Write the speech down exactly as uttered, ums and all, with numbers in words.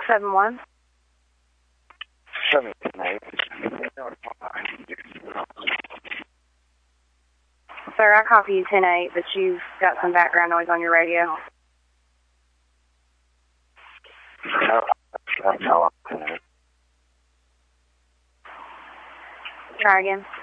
seven one. seven eight. Sir, I copy you ten eight, but you've got some background noise on your radio. No, that's how I'm ten eight. Try again.